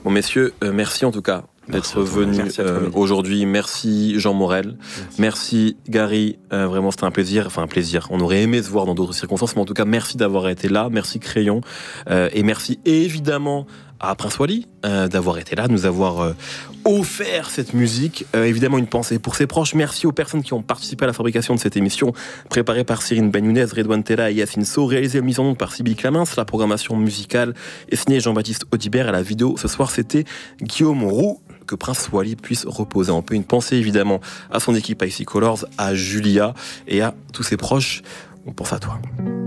Bon, messieurs, merci en tout cas d'être venus aujourd'hui. Merci Jean Morel. Merci Gary. Vraiment, c'était un plaisir. Enfin, un plaisir. On aurait aimé se voir dans d'autres circonstances, mais en tout cas, merci d'avoir été là. Merci Crayon. Et merci évidemment à Prince Wally d'avoir été là, de nous avoir offert cette musique. Évidemment, une pensée pour ses proches. Merci aux personnes qui ont participé à la fabrication de cette émission, préparée par Cyrine Benounez, Redouane Tella et Yacine So, réalisée et mise en onde par Sybille Clamins. La programmation musicale est signée Jean-Baptiste Audibert. À la vidéo, ce soir, c'était Guillaume Roux. Que Prince Wally puisse reposer en paix. Une pensée évidemment à son équipe IC Colors, à Julia et à tous ses proches. On pense à toi.